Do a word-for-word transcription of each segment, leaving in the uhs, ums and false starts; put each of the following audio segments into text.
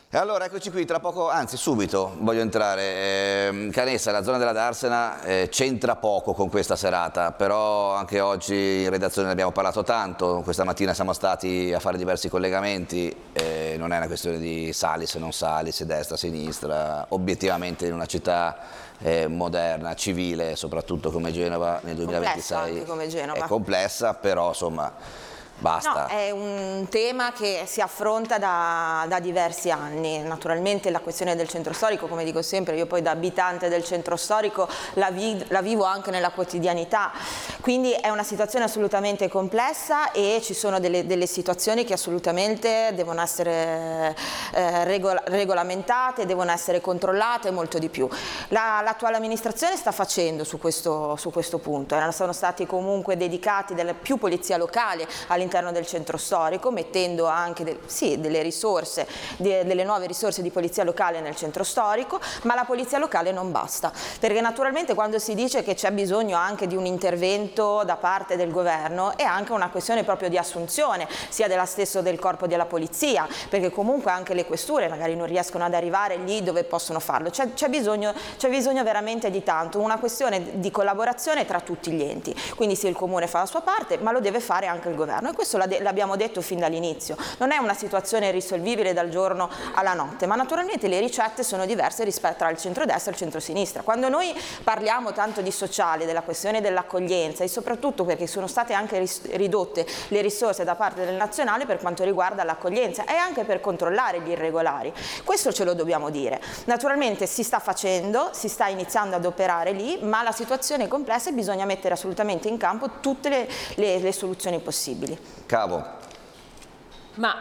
E allora eccoci qui, tra poco, anzi subito voglio entrare. Eh, Canessa, la zona della Darsena eh, c'entra poco con questa serata, però anche oggi in redazione ne abbiamo parlato tanto, questa mattina siamo stati a fare diversi collegamenti, eh, non è una questione di sali se non sali, se destra, sinistra, obiettivamente in una città eh, moderna, civile, soprattutto come Genova nel duemilaventisei, complessa anche come Genova. È complessa, però insomma... Basta. No, è un tema che si affronta da, da diversi anni. Naturalmente la questione del centro storico, come dico sempre, io poi da abitante del centro storico la, vi, la vivo anche nella quotidianità, quindi è una situazione assolutamente complessa e ci sono delle, delle situazioni che assolutamente devono essere eh, regola, regolamentate, devono essere controllate e molto di più. La, l'attuale amministrazione sta facendo su questo, su questo punto, eh, sono stati comunque dedicati delle, più polizia locale all'interno all'interno del centro storico, mettendo anche del, sì, delle risorse, de, delle nuove risorse di polizia locale nel centro storico, ma la polizia locale non basta, perché naturalmente quando si dice che c'è bisogno anche di un intervento da parte del governo è anche una questione proprio di assunzione, sia della stesso del corpo della polizia, perché comunque anche le questure magari non riescono ad arrivare lì dove possono farlo, c'è, c'è bisogno, c'è bisogno veramente di tanto, una questione di collaborazione tra tutti gli enti, quindi se il comune fa la sua parte, ma lo deve fare anche il governo. Questo l'abbiamo detto fin dall'inizio, non è una situazione irrisolvibile dal giorno alla notte, ma naturalmente le ricette sono diverse rispetto al centrodestra e al centrosinistra. Quando noi parliamo tanto di sociale, della questione dell'accoglienza e soprattutto perché sono state anche ridotte le risorse da parte del nazionale per quanto riguarda l'accoglienza e anche per controllare gli irregolari, questo ce lo dobbiamo dire. Naturalmente si sta facendo, si sta iniziando ad operare lì, ma la situazione è complessa e bisogna mettere assolutamente in campo tutte le, le, le soluzioni possibili. Cavo. Ma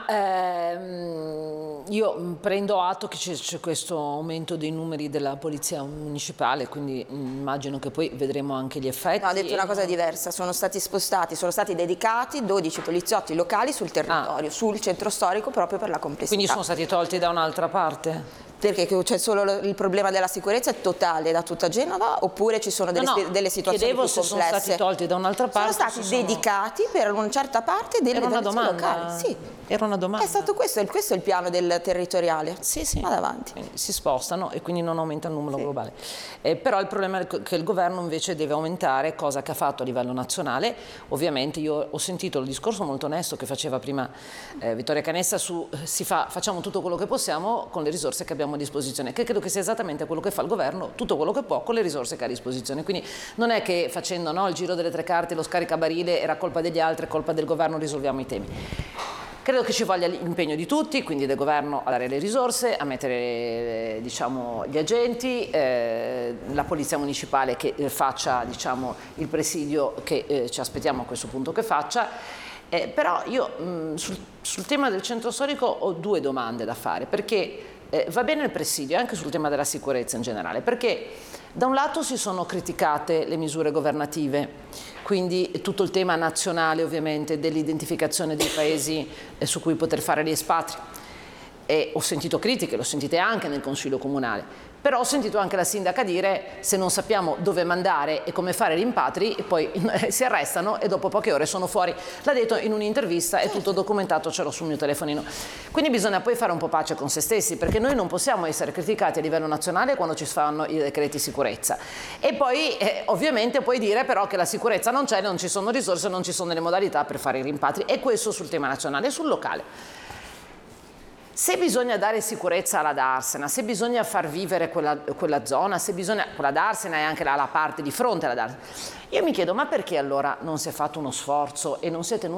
ehm, io prendo atto che c'è questo aumento dei numeri della polizia municipale, quindi immagino che poi vedremo anche gli effetti. No, ho detto una cosa diversa, sono stati spostati, sono stati dedicati dodici poliziotti locali sul territorio, ah. sul centro storico proprio per la complessità. Quindi sono stati tolti da un'altra parte? Perché c'è solo il problema della sicurezza totale da tutta Genova oppure ci sono delle, no, no, delle situazioni più complesse? Chiedevo se sono stati tolti da un'altra parte. Sono stati sono... dedicati per una certa parte delle polizia locali. Sì. Era una domanda. È stato questo, questo è il piano del territoriale. Sì, sì. Vado avanti. Quindi si spostano e quindi non aumenta il numero sì. globale. Eh, però il problema è che il governo invece deve aumentare, cosa che ha fatto a livello nazionale. Ovviamente io ho sentito il discorso molto onesto che faceva prima eh, Vittoria Canessa su si fa, facciamo tutto quello che possiamo con le risorse che abbiamo a disposizione, che credo che sia esattamente quello che fa il governo, tutto quello che può con le risorse che ha a disposizione. Quindi non è che facendo no, il giro delle tre carte, lo scaricabarile era colpa degli altri, è colpa del governo, risolviamo i temi. Credo che ci voglia l'impegno di tutti, quindi del governo a dare le risorse, a mettere eh, diciamo, gli agenti, eh, la polizia municipale che eh, faccia diciamo, il presidio che eh, ci aspettiamo a questo punto che faccia. Eh, però io mh, sul, sul tema del centro storico ho due domande da fare, perché eh, va bene il presidio, anche sul tema della sicurezza in generale, perché da un lato si sono criticate le misure governative, quindi tutto il tema nazionale ovviamente dell'identificazione dei paesi eh, su cui poter fare gli espatri. E ho sentito critiche, l'ho sentite anche nel Consiglio Comunale, però ho sentito anche la sindaca dire se non sappiamo dove mandare e come fare rimpatri e poi eh, si arrestano e dopo poche ore sono fuori. L'ha detto in un'intervista, è tutto documentato, ce l'ho sul mio telefonino. Quindi bisogna poi fare un po' pace con se stessi, perché noi non possiamo essere criticati a livello nazionale quando ci fanno i decreti sicurezza. E poi eh, ovviamente puoi dire però che la sicurezza non c'è, non ci sono risorse, non ci sono le modalità per fare i rimpatri. E questo sul tema nazionale e sul locale. Se bisogna dare sicurezza alla Darsena, se bisogna far vivere quella, quella zona, se bisogna, quella Darsena e anche la, la parte di fronte alla Darsena, io mi chiedo ma perché allora non si è fatto uno sforzo e non si è tenuto